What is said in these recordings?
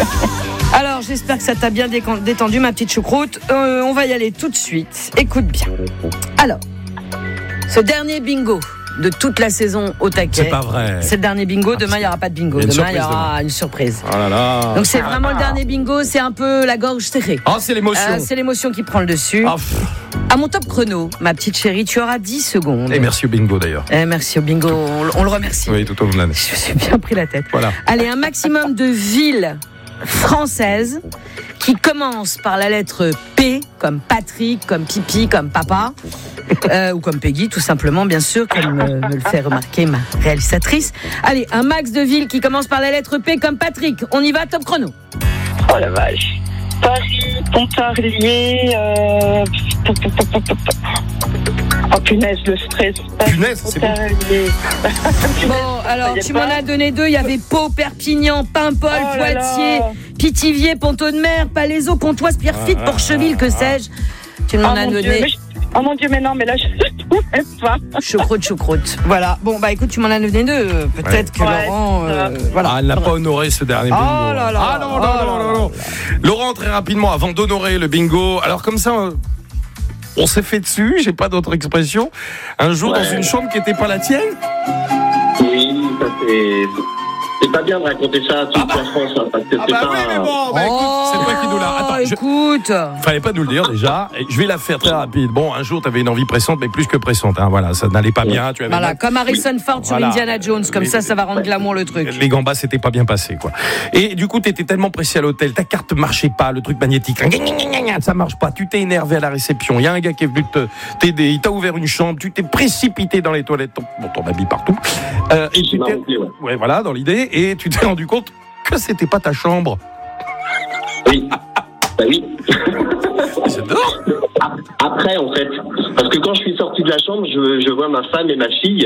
Alors, j'espère que ça t'a bien détendu, ma petite choucroute. On va y aller tout de suite. Écoute bien. Alors, ce dernier bingo de toute la saison au taquet. C'est pas vrai. C'est le dernier bingo. Demain, il n'y aura pas de bingo. Demain, il y aura une surprise. Oh là là. Donc, c'est vraiment le dernier bingo. C'est un peu la gorge serrée. Oh, c'est l'émotion. C'est l'émotion qui prend le dessus. À mon top chrono, ma petite chérie, tu auras 10 secondes. Et merci au bingo d'ailleurs. Merci au bingo. On le remercie. Oui, tout au long de l'année. Je me suis bien pris la tête. Voilà. Allez, un maximum de villes françaises qui commencent par la lettre P, comme Patrick, comme Pipi, comme Papa, ou comme Peggy, tout simplement, bien sûr, comme me le fait remarquer ma réalisatrice. Allez, un max de villes qui commencent par la lettre P, comme Patrick. On y va, top chrono. Oh la vache. Paris, Pontarlier, oh punaise, le stress. Punaise, c'est bon. Bon, alors, tu m'en as donné 2. Il y avait Pau, Perpignan, Paimpol, Poitiers, Pithiviers, Pont-de-Mer, Palaiseau, Pontoise, Pierrefitte, Porcheville, que sais-je. Tu m'en as donné. Oh mon Dieu, mais non, mais là, je ne trouvais pas. Choucroute. Voilà. Bon, bah écoute, tu m'en as donné 2. Peut-être que Laurent. Voilà. Ah, elle n'a pas honoré ce dernier bingo. Oh là là. Ah non. Laurent, très rapidement, avant d'honorer le bingo, alors comme ça, on s'est fait dessus, j'ai pas d'autre expression. Un jour dans une chambre qui n'était pas la tienne. Oui, ça c'est pas bien de raconter ça à toute la France, hein, parce que c'est pas... oui, mais bon, écoute, c'est toi qui nous l'a... Attends, écoute. Fallait pas nous le dire déjà. Et je vais la faire très rapide. Bon, un jour, t'avais une envie pressante, mais plus que pressante. Hein, voilà, ça n'allait pas bien. Tu avais comme Harrison Ford sur Indiana Jones. Comme ça va rendre glamour le truc. Les gambas, c'était pas bien passé, quoi. Et du coup, t'étais tellement pressé à l'hôtel, ta carte marchait pas, le truc magnétique, ça marche pas. Tu t'es énervé à la réception. Il y a un gars qui est venu t'aider. Il t'a ouvert une chambre. Tu t'es précipité dans les toilettes. Ton habit partout. Et tu t'es... Ouais, voilà, dans l'idée. Et tu t'es rendu compte que c'était pas ta chambre. Oui. Bah oui. J'adore. Après, en fait, parce que quand je suis sorti de la chambre, je vois ma femme et ma fille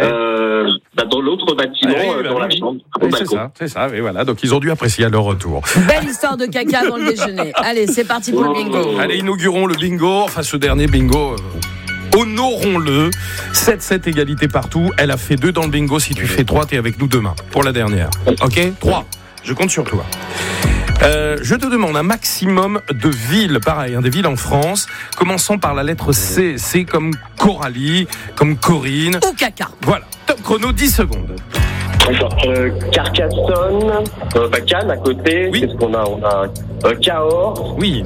dans l'autre bâtiment, dans la chambre. C'est ça, et voilà. Donc ils ont dû apprécier à leur retour. Belle histoire de caca dans le déjeuner. Allez, c'est parti pour le bingo. Allez, inaugurons le bingo. Enfin, ce dernier bingo. Honorons-le. 7-7 égalité partout. Elle a fait 2 dans le bingo. Si tu fais 3, t'es avec nous demain pour la dernière. Ok ? 3. Je compte sur toi. Je te demande un maximum de villes, pareil, des villes en France, commençant par la lettre C. C comme Coralie, comme Corinne. Ou caca. Voilà. Top chrono, 10 secondes. Carcassonne, Cannes à côté. Oui. Qu'est-ce qu'on a ? On a Cahors. Oui,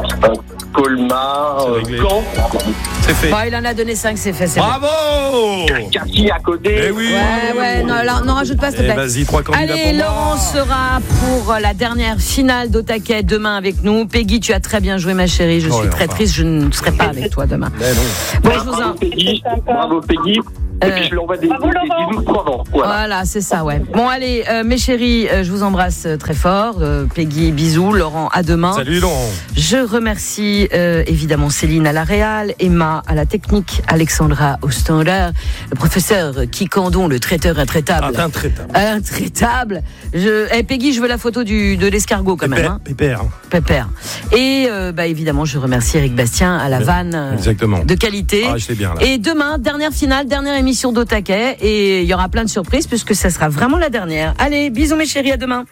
Colmar, Caen. C'est fait. Bon, il en a donné 5, c'est fait. Bravo. Cartier à côté. Eh oui. Ouais, non, alors, n'en rajoute pas, s'il te plaît. Vas-y, 3 candidats Allez, pour moi. Laurent sera pour la dernière finale d'Au Taquet demain avec nous. Peggy, tu as très bien joué, ma chérie. Je suis très triste, je ne serai pas avec toi demain. Mais non. Bon, je vous en... Bravo Peggy. Et puis je lui envoie des bisous pour avant. Voilà, c'est ça, ouais. Bon, allez, mes chéris, je vous embrasse très fort. Peggy, bisous. Laurent, à demain. Salut Laurent. Je remercie évidemment Céline à la réal, Emma à la technique, Alexandra au standard, le professeur Kikandon, le traiteur intraitable. Intraitable. Peggy, je veux la photo de l'escargot quand même. Pépère. Et évidemment, je remercie Eric Bastien à la vanne de qualité. Ah, je sais bien, là. Et demain, dernière finale, dernière émission d'Au Taquet. Et il y aura plein de surprises puisque ça sera vraiment la dernière. Allez, bisous mes chéris, à demain.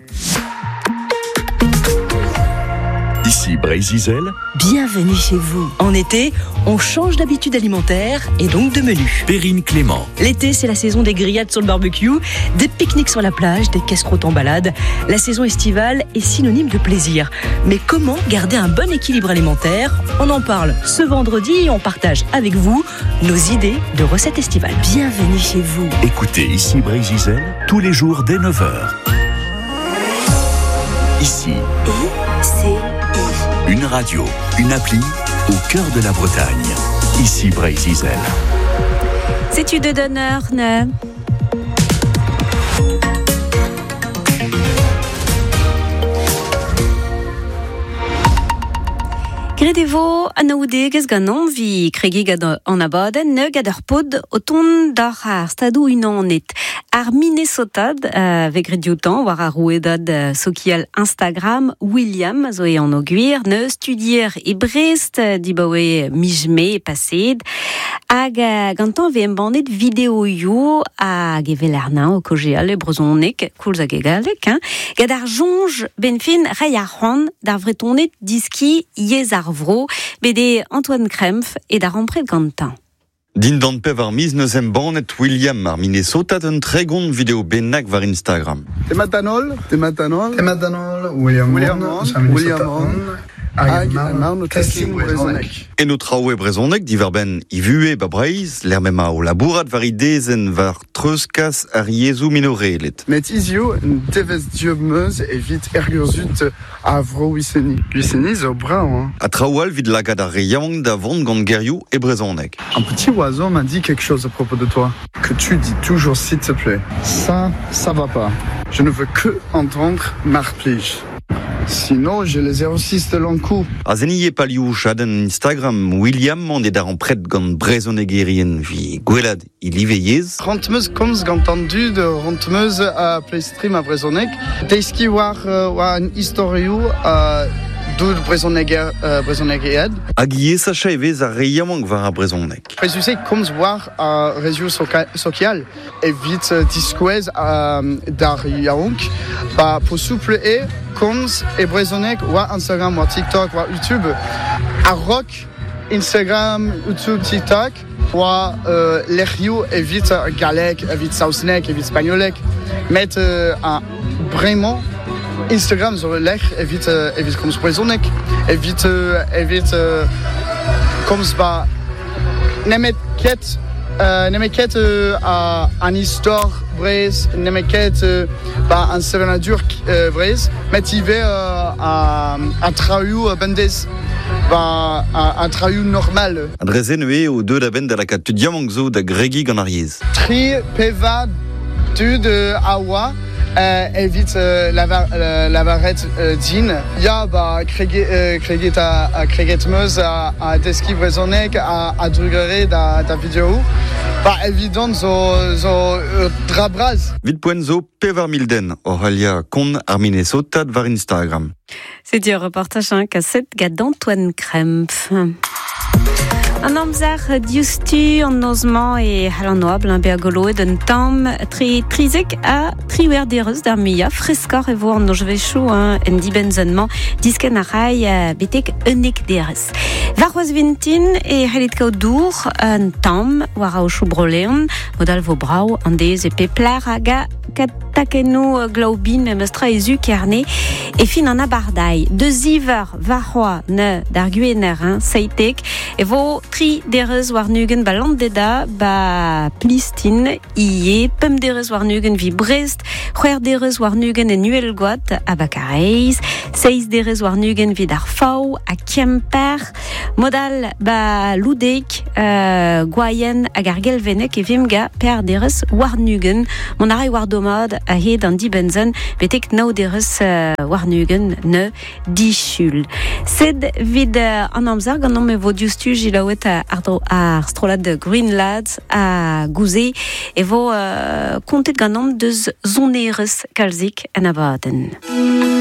Ici Brésil. Bienvenue chez vous. En été, on change d'habitude alimentaire et donc de menu. Perrine Clément. L'été, c'est la saison des grillades sur le barbecue, des pique-niques sur la plage, des casse-croûtes en balade. La saison estivale est synonyme de plaisir. Mais comment garder un bon équilibre alimentaire ? On en parle ce vendredi et on partage avec vous nos idées de recettes estivales. Bienvenue chez vous. Écoutez Ici Brésil tous les jours dès 9h. Ici. Une radio, une appli au cœur de la Bretagne. Ici Brésil. C'est une d'honneur, ne? Gredevo anaoudegez ganon vi kregi gad an abaden ne gad ur pod o ton d'ar stadou unanet. Ar Minnesota ve grediotan war ar rouedad sokial Instagram William zo e an oguir ne studier e Brest dibaoe mijme passed hag gantan ve embandet vidéo yo hag e velerna o kogeal e brezonek koulz hag e galek gad ar jonj benfin ray ar c'hoant d'ar vretonet diski yez ar vro bede Antoine Krempf et d'ar ampred gantan. Din d'an pev ar miz neus embannet William ar Minnesota d'un tregont vidéo bennak var Instagram. Temattanol, William hag marno testing brezonek. E no traoue brezonek divar ben i vue ba breiz, l'er mema o labourat var idezen var treuskas ar yezou minorelet. Met izio devez dieu meuz evit ergurzut a vro wisseni. Wisseni zo brao. A traoual vid lagad ar reyang da vont gant gerioù e brezonek. Un petit oiseau m'a dit quelque chose à propos de toi. Que tu dis toujours s'il te plaît. Ça va pas. Je ne veux que entendre marplige. Sinon, j'ai les 06 de l'encou. A zennie palioù chaden Instagram William mandet d'ar ampred gant brezonegerien vi gwelad i liveiez. Rentmeuz komz gantandu de rentmeuz a playstream a brezonek. Deiski war an historiou d'où brezonegead. Hag yez a chaevez ar reyamang var a brezonek. Prezusek komz war a réseau social evit diskouez d'ar yaonk. Ba po souple e komz e brezonek war Instagram, war TikTok, war YouTube. A rock, Instagram, YouTube, TikTok, war l'erioù evit galek, evit saousnek, evit spagnolek. Met a bremañ Instagram zo l'ech evit komz brezonek. Evit komz ba nemet ket an histoire brez, nemet ket an sevenadur brez, met ive a traoù bendez, a traoù normal. Adrezen eo o deud a ben da laka tu diamant zo da gregi gant ar yez. Tri peva dud a oa, evit lavaret din. Ya ba kreget meuz a deski brezonek a drugere da vidéo. Ba evident zo drabraz. Vid poen zo pevar milden or alia kon ar Minnesota var Instagram. C'est un reportage cassette gad Antoine Krempf. An amzer diustu an nozman e halanoabl be a goloet un tamm trizek a triwer dereuz d'ar mia freskor e vo an nojvechou en dibenzenman disken a rai betek unek dereuz. Varroaz vintin e helit kao dour un tamm war a o chou broleon modal vo brau an dez e peplar aga takeno glaubin meustra ezu kerne e fin an abardai. Deus iver varroa ne d'ar guener seitek e vo tri dereuz war nugen ba landeda ba plistin ie pem dereuz war nugen vi Brest, c'hwer dereuz war nugen en Uelgoat a Bakareiz, 6 dereuz war nugen vid ar Fau a Kemper, modal ba loudek gwaien hag ar gelvenek e vimga per dereuz war nugen. Mon arrei war domad a hed an dibenzen betek nao dereuz war nugen ne dichul. Sed vid an amzer gant me vo diustu jilaouet ar strolad de Greenland a gouze e vo kontet gant deus zonerez kalzik en abaden.